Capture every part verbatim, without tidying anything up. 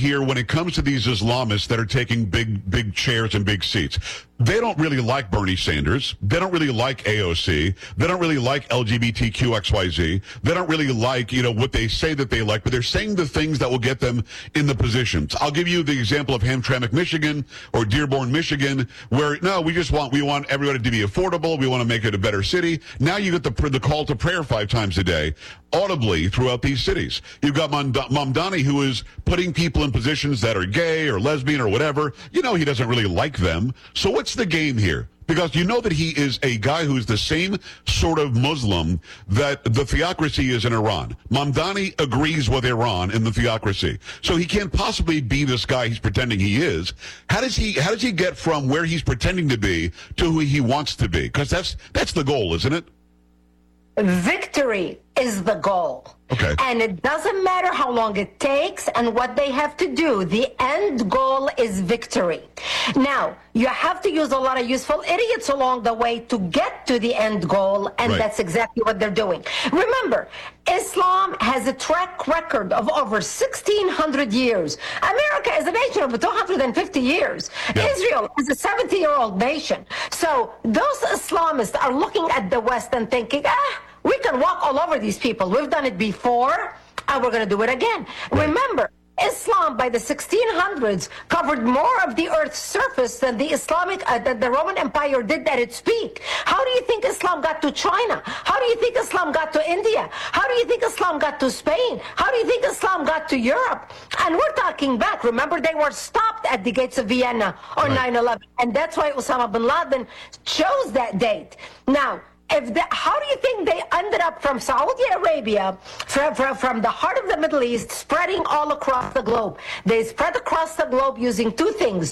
here when it comes to these Islamists that are taking big, big chairs and big seats. They don't really like Bernie Sanders. They don't really like A O C. They don't really like L G B T Q X Y Z. They don't really like, you know, what they say that they like, but they're saying the things that will get them in the positions. I'll give you the example of Hamtramck, Michigan, or Dearborn, Michigan, where, no, we just want, we want everybody to be affordable. We want to make it a better city. Now you get the, the call to prayer five times a day, audibly throughout these cities. You've got Mamdani, who is putting people in positions that are gay or lesbian or whatever. You know he doesn't really like them. So what's the game here? Because you know that he is a guy who's the same sort of Muslim that the theocracy is in Iran. Mamdani agrees with Iran in the theocracy. So he can't possibly be this guy he's pretending he is. How does he how does he get from where he's pretending to be to who he wants to be? Because that's that's the goal, isn't it? Victory is the goal. Okay. And it doesn't matter how long it takes and what they have to do. The end goal is victory. Now, you have to use a lot of useful idiots along the way to get to the end goal, and right. That's exactly what they're doing. Remember, Islam has a track record of over sixteen hundred years. America is a nation of two hundred fifty years. Yeah. Israel is a seventy-year-old nation. So those Islamists are looking at the West and thinking, ah, we can walk all over these people. We've done it before, and we're going to do it again. Right. Remember, Islam by the sixteen hundreds covered more of the Earth's surface than the Islamic, uh, that the Roman Empire did at its peak. How do you think Islam got to China? How do you think Islam got to India? How do you think Islam got to Spain? How do you think Islam got to Europe? And we're talking back. Remember, they were stopped at the gates of Vienna on nine eleven. And that's why Osama bin Laden chose that date. Now, If the, how do you think they ended up from Saudi Arabia, from, from, from the heart of the Middle East, spreading all across the globe? They spread across the globe using two things,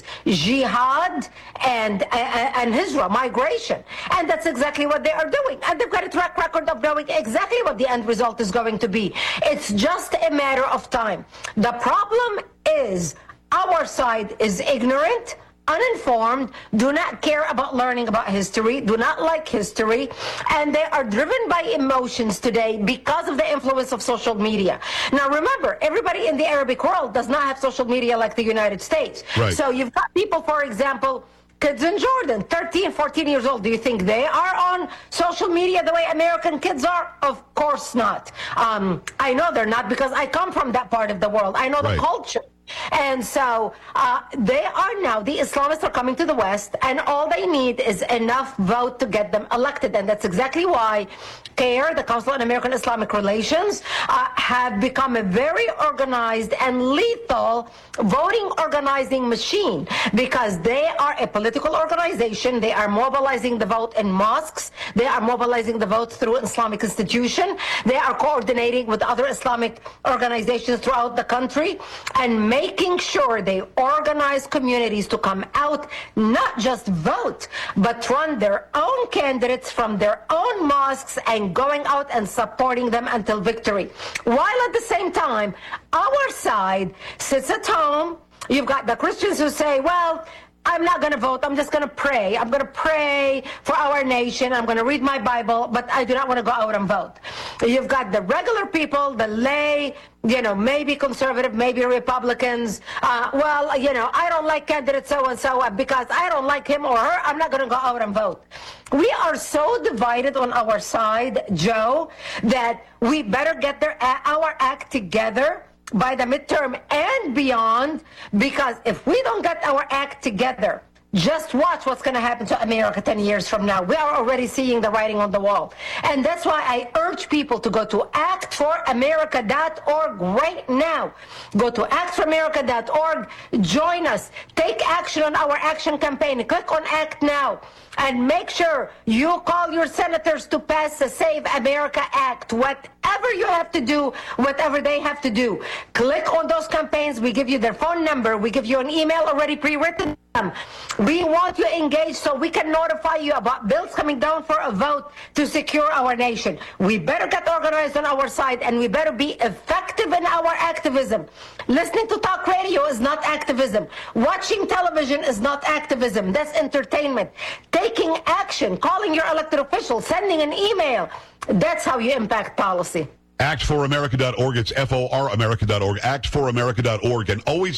jihad and, and, and hijra, migration. And that's exactly what they are doing. And they've got a track record of knowing exactly what the end result is going to be. It's just a matter of time. The problem is our side is ignorant, uninformed, do not care about learning about history, do not like history, and they are driven by emotions today because of the influence of social media. Now remember, everybody in the Arabic world does not have social media like the United States. Right. So you've got people, for example, kids in Jordan, thirteen, fourteen years old. Do you think they are on social media the way American kids are? Of course not. Um, I know they're not because I come from that part of the world. I know right. the culture. And so uh, they are now, the Islamists are coming to the West, and all they need is enough vote to get them elected. And that's exactly why CAIR, the Council on American Islamic Relations, uh, have become a very organized and lethal voting organizing machine, because they are a political organization. They are mobilizing the vote in mosques. They are mobilizing the vote through Islamic institution. They are coordinating with other Islamic organizations throughout the country and making sure they organize communities to come out, not just vote, but run their own candidates from their own mosques and going out and supporting them until victory. While at the same time, our side sits at home. You've got the Christians who say, well, I'm not going to vote. I'm just going to pray. I'm going to pray for our nation. I'm going to read my Bible, but I do not want to go out and vote. You've got the regular people, the lay, you know, maybe conservative, maybe Republicans. Uh, well, you know, I don't like candidate so-and-so because I don't like him or her. I'm not going to go out and vote. We are so divided on our side, Joe, that we better get their, our act together by the midterm and beyond, because if we don't get our act together, just watch what's going to happen to America ten years from now. We are already seeing the writing on the wall. And that's why I urge people to go to act for america dot org right now. Go to act for america dot org. Join us. Take action on our action campaign. Click on Act Now. And make sure you call your senators to pass the Save America Act. Whatever you have to do, whatever they have to do. Click on those campaigns. We give you their phone number. We give you an email already pre-written. We want you engaged so we can notify you about bills coming down for a vote to secure our nation. We better get organized on our side, and we better be effective in our activism. Listening to talk radio is not activism. Watching television is not activism. That's entertainment. Taking action, calling your elected officials, sending an email. That's how you impact policy. act for america dot org. It's F O R America dot org. act for america dot org. And always